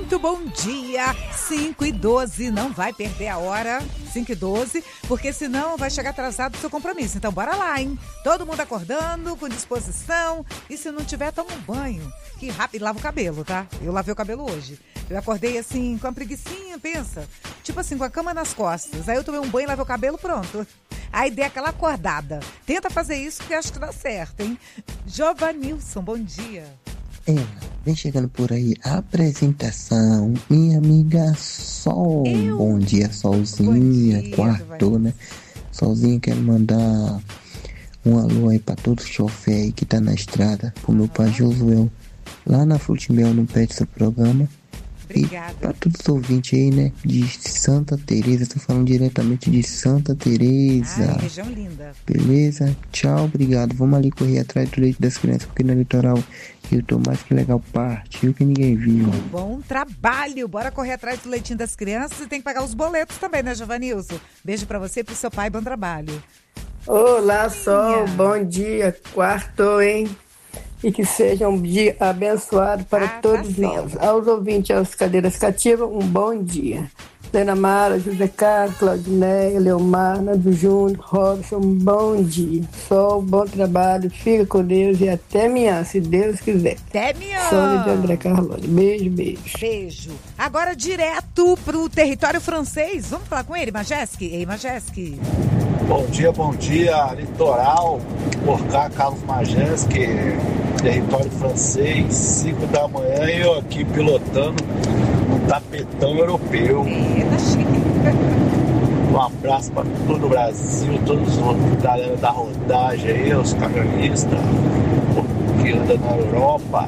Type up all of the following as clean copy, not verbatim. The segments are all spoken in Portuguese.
Muito bom dia, 5h12, não vai perder a hora, 5h12, porque senão vai chegar atrasado o seu compromisso. Então bora lá, hein? Todo mundo acordando, com disposição, e se não tiver, toma um banho. Que rápido, lava o cabelo, tá? Eu lavei o cabelo hoje. Eu acordei assim, com a preguicinha, pensa. Tipo assim, com a cama nas costas. Aí eu tomei um banho, lavei o cabelo, pronto. Aí dei aquela acordada. Tenta fazer isso que acho que dá certo, hein? Jovanilson, bom dia. Vem chegando por aí a apresentação, minha amiga Sol. Bom dia, Solzinha. Bom dia, quartou, né? Solzinha, quero mandar um alô aí pra todo chofer aí que tá na estrada, pro meu pai Josuel, lá na Frutimel, no pé do seu programa. Obrigada. E pra todos os ouvintes aí, né, de Santa Teresa, tô falando diretamente de Santa Teresa. Ai, região linda. Beleza? Tchau, obrigado. Vamos ali correr atrás do leite das crianças, porque na litoral eu tô mais que legal, partiu que ninguém viu. Bom trabalho, bora correr atrás do leitinho das crianças e tem que pagar os boletos também, né, Jovanilson? Beijo pra você e pro seu pai, bom trabalho. Olá, Sol, bom dia, quarto, hein? E que seja um dia abençoado para todos nós. Aos ouvintes, às cadeiras cativas, um bom dia. Dona Mara, José Carlos, Claudineia, Leomar, Nando Júnior, Robson, um bom dia. Sol, bom trabalho, fica com Deus e até amanhã, se Deus quiser. Até amanhã. Sônia de André Carlone. Beijo, beijo. Beijo. Agora direto pro território francês. Vamos falar com ele, Majeski? Ei, Majeski. Bom dia, litoral, por cá, Carlos Majeski, território francês, 5 da manhã e eu aqui pilotando um tapetão europeu. Tá chique. Um abraço para todo o Brasil, todos os galera da rodagem aí, os caminhonistas que andam na Europa.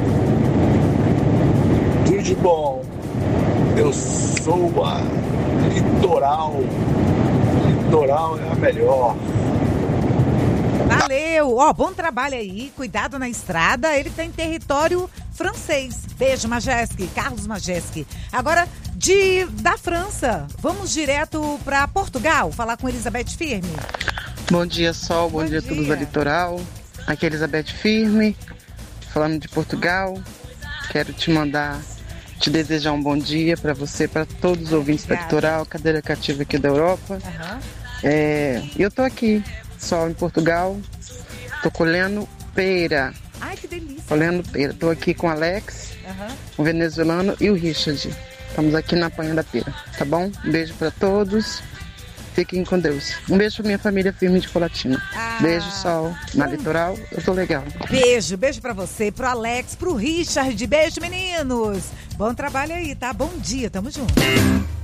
Tudo de bom. Eu sou a litoral. Litoral é a melhor. Valeu, ó, bom trabalho aí, cuidado na estrada, ele tá em território francês. Beijo, Majeski, Carlos Majeski. Agora, da França, vamos direto para Portugal, falar com Elizabeth Firme. Bom dia, Sol, bom dia a todos da Litoral. Aqui é Elizabeth Firme, falando de Portugal. Quero te desejar um bom dia para você, para todos os ouvintes da Litoral, cadeira cativa aqui da Europa. Eu tô aqui, Sol, em Portugal, tô colhendo pera. Ai, que delícia. Colhendo pera. Tô aqui com o Alex, o venezuelano e o Richard. Estamos aqui na panha da pera, tá bom? Um beijo para todos. Fiquem com Deus. Um beijo pra minha família Firme de Colatina. Beijo, Sol. Na Litoral, eu tô legal. Beijo pra você, pro Alex, pro Richard. Beijo, meninos. Bom trabalho aí, tá? Bom dia, tamo junto.